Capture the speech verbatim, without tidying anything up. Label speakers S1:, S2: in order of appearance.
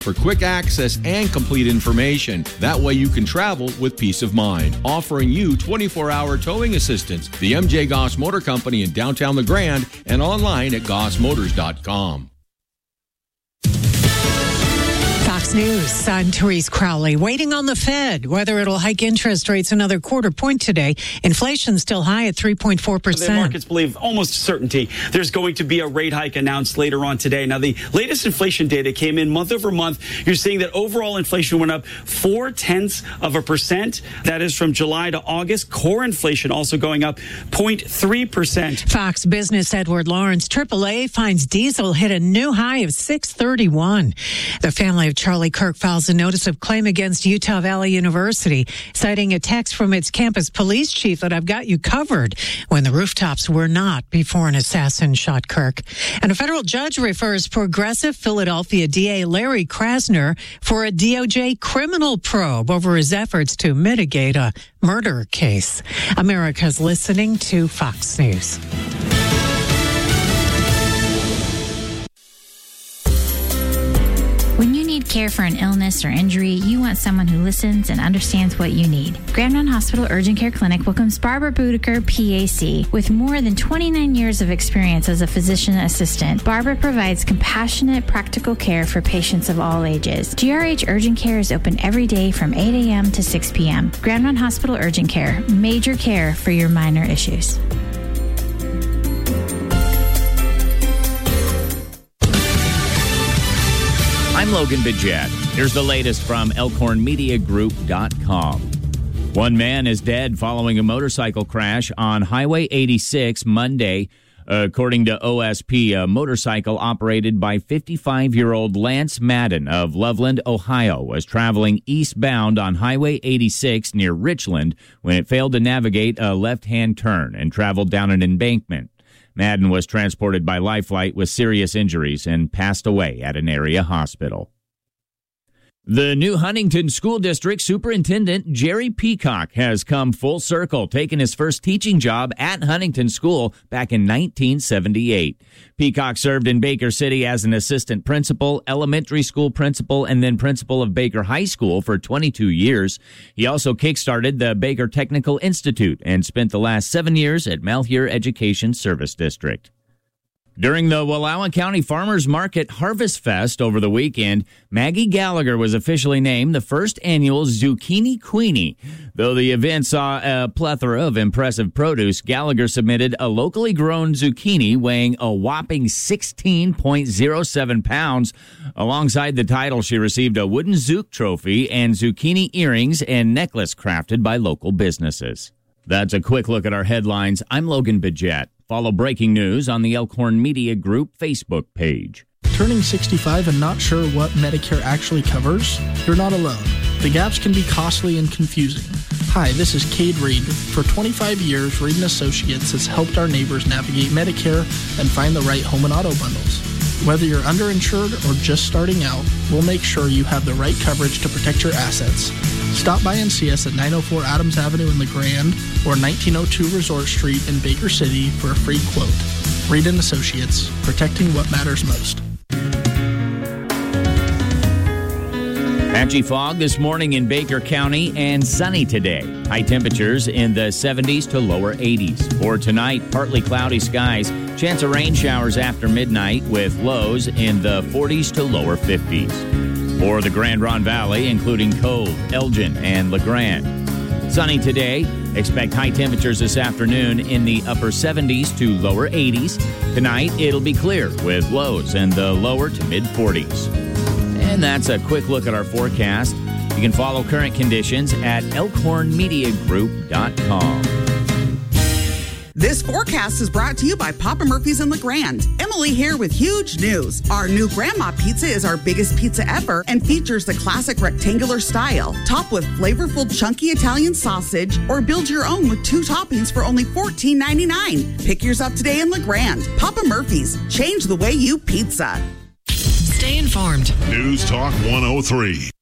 S1: for quick access and complete information. That way you can travel with peace of mind. Offering you twenty-four hour towing assistance. The M J Goss Motor Company in downtown La Grande and online at goss motors dot com.
S2: Fox News, I'm Therese Crowley. Waiting on the Fed, whether it'll hike interest rates another quarter point today. Inflation still high at three point four percent.
S3: The markets believe almost certainty there's going to be a rate hike announced later on today. Now, the latest inflation data came in month over month. You're seeing that overall inflation went up four tenths of a percent. That is from July to August. Core inflation also going up zero point three percent.
S2: Fox Business Edward Lawrence, triple A finds diesel hit a new high of six thirty-one. The family of Charlie Kirk files a notice of claim against Utah Valley University, citing a text from its campus police chief that I've got you covered when the rooftops were not before an assassin shot Kirk. And a federal judge refers progressive Philadelphia D A Larry Krasner for a D O J criminal probe over his efforts to mitigate a murder case. America's listening to Fox News.
S4: When you need care for an illness or injury, you want someone who listens and understands what you need. Grand Mountain Hospital Urgent Care Clinic welcomes Barbara Boudicca, P A C. With more than twenty-nine years of experience as a physician assistant, Barbara provides compassionate, practical care for patients of all ages. G R H Urgent Care is open every day from eight a.m. to six p.m. Grand Mountain Hospital Urgent Care, major care for your minor issues.
S5: I'm Logan Bidget. Here's the latest from elkhorn media group dot com. One man is dead following a motorcycle crash on Highway eighty-six Monday. According to O S P, a motorcycle operated by fifty-five-year-old Lance Madden of Loveland, Ohio, was traveling eastbound on Highway eighty-six near Richland when it failed to navigate a left-hand turn and traveled down an embankment. Madden was transported by Life Flight with serious injuries and passed away at an area hospital. The new Huntington School District Superintendent Jerry Peacock has come full circle, taking his first teaching job at Huntington School back in nineteen seventy-eight. Peacock served in Baker City as an assistant principal, elementary school principal, and then principal of Baker High School for twenty-two years. He also kickstarted the Baker Technical Institute and spent the last seven years at Malheur Education Service District. During the Wallowa County Farmers Market Harvest Fest over the weekend, Maggie Gallagher was officially named the first annual Zucchini Queenie. Though the event saw a plethora of impressive produce, Gallagher submitted a locally grown zucchini weighing a whopping sixteen point oh seven pounds. Alongside the title, she received a wooden Zook trophy and zucchini earrings and necklace crafted by local businesses. That's a quick look at our headlines. I'm Logan Bidget. Follow breaking news on the Elkhorn Media Group Facebook page.
S6: Turning sixty-five and not sure what Medicare actually covers? You're not alone. The gaps can be costly and confusing. Hi, this is Cade Reed. For twenty-five years, Reed and Associates has helped our neighbors navigate Medicare and find the right home and auto bundles. Whether you're underinsured or just starting out, we'll make sure you have the right coverage to protect your assets. Stop by and see us at nine oh four Adams Avenue in La Grande or nineteen oh two Resort Street in Baker City for a free quote. Reed and Associates, protecting what matters most.
S5: Patchy fog this morning in Baker County and sunny today. High temperatures in the seventies to lower eighties. For tonight, partly cloudy skies. Chance of rain showers after midnight with lows in the forties to lower fifties. For the Grand Ronde Valley, including Cove, Elgin, and La Grande. Sunny today. Expect high temperatures this afternoon in the upper seventies to lower eighties. Tonight, it'll be clear with lows in the lower to mid forties. And that's a quick look at our forecast. You can follow current conditions at elkhorn media group dot com.
S7: This forecast is brought to you by Papa Murphy's in La Grande. Emily here with huge news. Our new Grandma Pizza is our biggest pizza ever and features the classic rectangular style, topped with flavorful chunky Italian sausage, or build your own with two toppings for only fourteen ninety-nine. Pick yours up today in La Grande. Papa Murphy's, change the way you pizza.
S8: Stay informed.
S9: News Talk one oh three.